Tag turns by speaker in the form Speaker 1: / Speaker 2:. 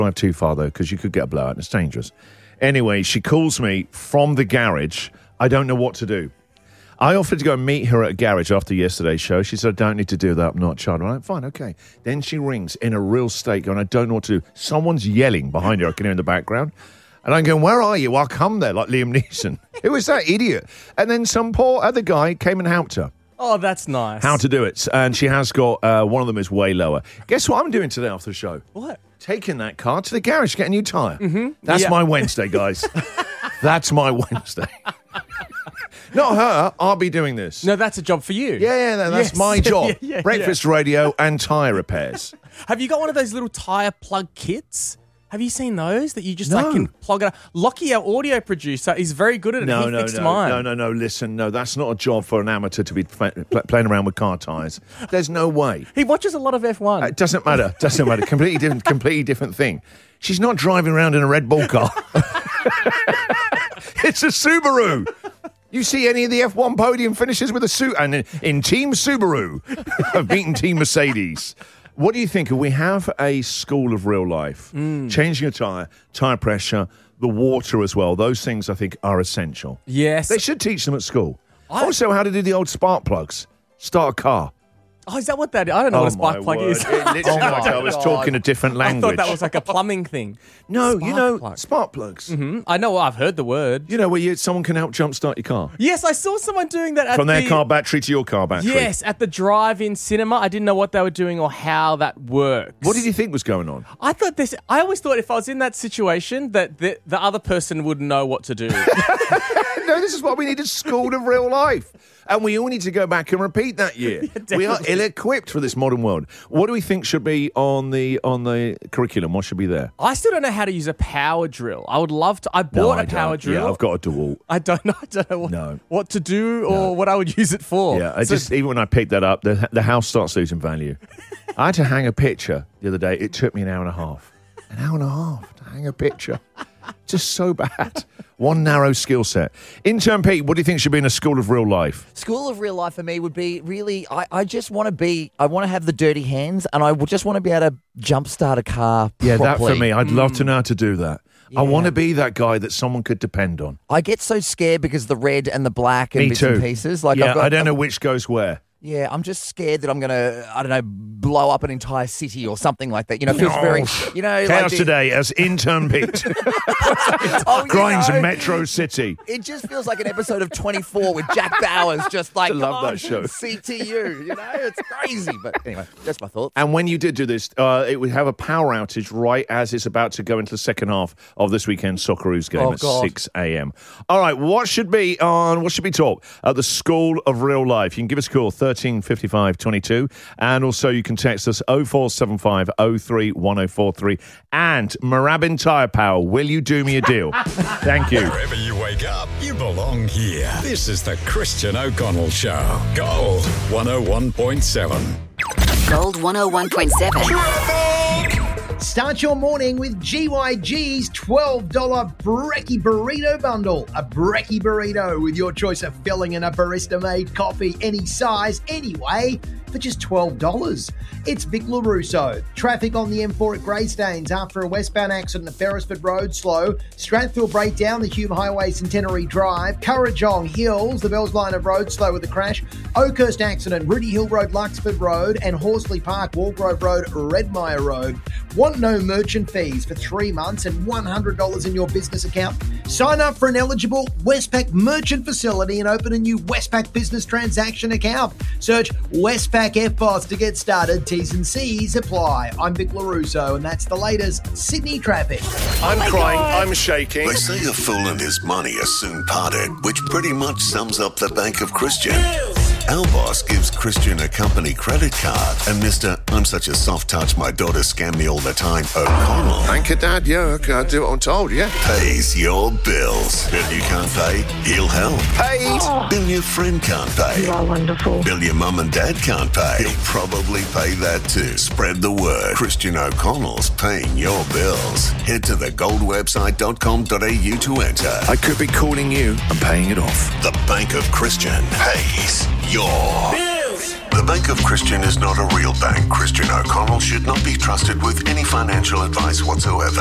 Speaker 1: drive too far, though, because you could get a blowout and it's dangerous. Anyway, she calls me from the garage. I don't know what to do. I offered to go and meet her at a garage after yesterday's show. She said, I don't need to do that. I'm not a child. I'm like, fine, okay. Then she rings in a real state going, I don't know what to do. Someone's yelling behind her. I can hear in the background. And I'm going, where are you? I'll come there, like Liam Neeson. Who was that idiot? And then some poor other guy came and helped her.
Speaker 2: Oh, that's nice.
Speaker 1: How to do it. And she has got, one of them is way lower. Guess what I'm doing today after the show?
Speaker 2: What?
Speaker 1: Taking that car to the garage to get a new tyre. Mm-hmm. That's my Wednesday, guys. That's my Wednesday. Not her. I'll be doing this.
Speaker 2: No, that's a job for you.
Speaker 1: Yeah, that's my job.
Speaker 2: Yeah.
Speaker 1: Breakfast radio and tyre repairs.
Speaker 2: Have you got one of those little tyre plug kits? Have you seen those that you just
Speaker 1: No.
Speaker 2: can plug it up? Lockie, our audio producer, is very good at it. He fixed mine.
Speaker 1: No. Listen, that's not a job for an amateur to be playing around with car tyres. There's no way.
Speaker 2: He watches a lot of F1.
Speaker 1: It doesn't matter. Completely different thing. She's not driving around in a Red Bull car. It's a Subaru. You see any of the F1 podium finishes with a suit and in Team Subaru have beaten Team Mercedes. What do you think? If we have a school of real life, changing a tyre pressure, the water as well, those things I think are essential.
Speaker 2: Yes.
Speaker 1: They should teach them at school. Also, how to do the old spark plugs. Start a car.
Speaker 2: Oh, is that what that is? I don't know what a spark plug is.
Speaker 1: I was talking a different language.
Speaker 2: I thought that was like a plumbing thing.
Speaker 1: No,
Speaker 2: Spark
Speaker 1: spark plugs.
Speaker 2: Mm-hmm. I know, I've heard the word.
Speaker 1: You know, where someone can help jumpstart your car.
Speaker 2: Yes, I saw someone doing that at
Speaker 1: From their car battery to your car battery.
Speaker 2: Yes, at the drive-in cinema. I didn't know what they were doing or how that works.
Speaker 1: What did you think was going on?
Speaker 2: I always thought if I was in that situation that the other person would know what to do.
Speaker 1: No, this is what we need, a school of real life. And we all need to go back and repeat that year.
Speaker 2: Yeah,
Speaker 1: we are ill-equipped for this modern world. What do we think should be on the curriculum? What should be there?
Speaker 2: I still don't know how to use a power drill. I would love to. I bought a power drill.
Speaker 1: Yeah, I've got a DeWalt.
Speaker 2: I don't know what to do or what I would use it for.
Speaker 1: Yeah, even when I picked that up, the house starts losing value. I had to hang a picture the other day. It took me an hour and a half. An hour and a half to hang a picture. Just so bad. One narrow skill set. Intern Pete, what do you think should be in a school of real life?
Speaker 3: School of real life for me would be really, I just want to have the dirty hands and I just want to be able to jumpstart a car properly.
Speaker 1: Yeah, that for me. I'd love to know how to do that.
Speaker 3: Yeah.
Speaker 1: I want to be that guy that someone could depend on.
Speaker 3: I get so scared because the red and the black and
Speaker 1: Me
Speaker 3: bits
Speaker 1: too.
Speaker 3: and pieces.
Speaker 1: I don't know which goes where.
Speaker 3: Yeah, I'm just scared that I'm going to, blow up an entire city or something like that. It feels very,
Speaker 1: Chaos today as Intern Pete. Grinds Metro City.
Speaker 3: It just feels like an episode of 24 with Jack Bowers just like,
Speaker 1: I love that show.
Speaker 3: CTU, it's crazy. But anyway, that's my thoughts.
Speaker 1: And when you did do this, it would have a power outage right as it's about to go into the second half of this weekend's Socceroos game at 6 a.m. All right, what should be taught at the School of Real Life? You can give us a call, 13 55 22, and also you can text us 0475 03 1043. And Moorabbin Tyre Power, will you do me a deal? Thank you.
Speaker 4: Wherever you wake up, you belong here. This is the Christian O'Connell Show. Gold 101.7.
Speaker 5: Gold 101.7.
Speaker 6: Start your morning with GYG's $12 Brekkie Burrito Bundle. A Brekkie Burrito with your choice of filling and a barista-made coffee, any size, anyway, for just $12. It's Vic LaRusso. Traffic on the M4 at Greystanes after a westbound accident at Beresford Road slow. Strathfield breakdown, the Hume Highway, Centenary Drive. Currajong Hills, the Bells Line of Road slow with a crash. Oakhurst accident, Rudy Hill Road, Luxford Road. And Horsley Park, Walgrove Road, Redmire Road. Want no merchant fees for 3 months and $100 in your business account? Sign up for an eligible Westpac merchant facility and open a new Westpac business transaction account. Search Westpac FBOS to get started. T's and C's apply. I'm Vic LaRusso, and that's the latest Sydney traffic.
Speaker 1: I'm crying. I'm shaking.
Speaker 7: They say a fool and his money are soon parted, which pretty much sums up the Bank of Christian. Our boss gives Christian a company credit card, and Mr. I'm such a soft touch, my daughter scam me all the time, O'Connell.
Speaker 1: Thank you, Dad. Yeah, okay, I'll do what I'm told, yeah.
Speaker 7: Pays your bills. Bill you can't pay, he'll help.
Speaker 1: Paid.
Speaker 7: Bill your friend can't pay.
Speaker 8: You are wonderful.
Speaker 7: Bill your mum and dad can't pay. He'll probably pay that too. Spread the word. Christian O'Connell's paying your bills. Head to thegoldwebsite.com.au to enter.
Speaker 1: I could be calling you and paying it off.
Speaker 7: The Bank of Christian pays your bills. The Bank of Christian is not a real bank. Christian O'Connell should not be trusted with any financial advice whatsoever.